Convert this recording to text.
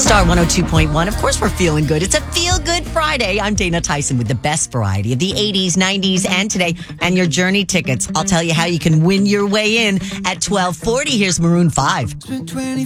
Star 102.1. Of course, we're feeling good. It's a Feel Good Friday. I'm Dana Tyson with the best variety of the 80s, 90s, and today. And your Journey tickets. I'll tell you how you can win your way in at 12:40. Here's Maroon 5. Spent 20